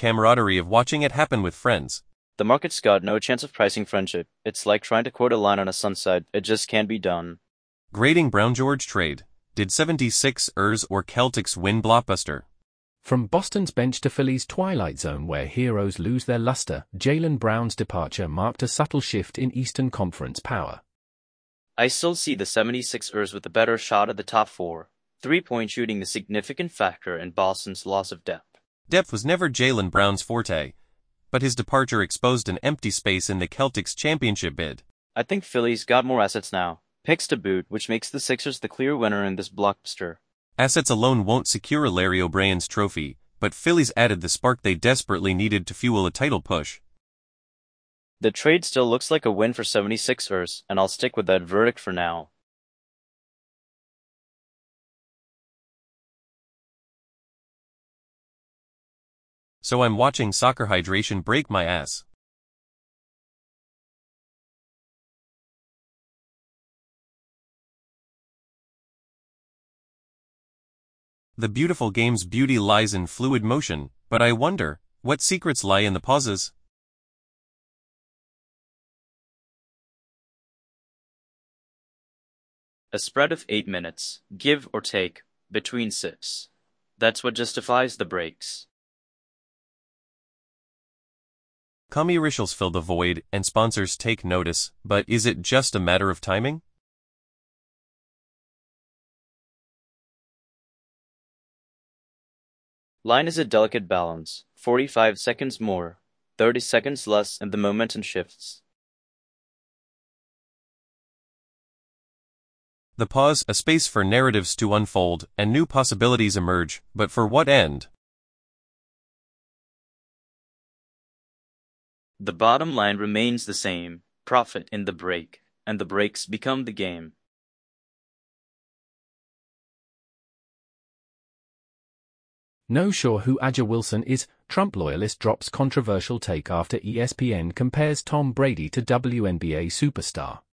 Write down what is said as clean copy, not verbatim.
camaraderie of watching it happen with friends. The market's got no chance of pricing friendship. It's like trying to quote a line on a sunset. It just can't be done. Grading Brown George trade. Did 76ers or Celtics win blockbuster? From Boston's bench to Philly's twilight zone where heroes lose their luster, Jaylen Brown's departure marked a subtle shift in Eastern Conference power. I still see the 76ers with a better shot at the top four. Three-point shooting the significant factor in Boston's loss of depth. Depth was never Jaylen Brown's forte, but his departure exposed an empty space in the Celtics championship bid. I think Philly's got more assets now. Picks to boot, which makes the Sixers the clear winner in this blockbuster. Assets alone won't secure a Larry O'Brien's trophy, but Philly's added the spark they desperately needed to fuel a title push. The trade still looks like a win for 76ers, and I'll stick with that verdict for now. So I'm watching soccer hydration break my ass. The beautiful game's beauty lies in fluid motion, but I wonder, what secrets lie in the pauses? A spread of 8 minutes, give or take, between 6. That's what justifies the breaks. Commercials fill the void and sponsors take notice, but is it just a matter of timing? Line is a delicate balance. 45 seconds more, 30 seconds less, and the momentum shifts. The pause, a space for narratives to unfold and new possibilities emerge, but for what end? The bottom line remains the same, profit in the break, and the breaks become the game. No sure who A'ja Wilson is, Trump loyalist drops controversial take after ESPN compares Tom Brady to WNBA superstar.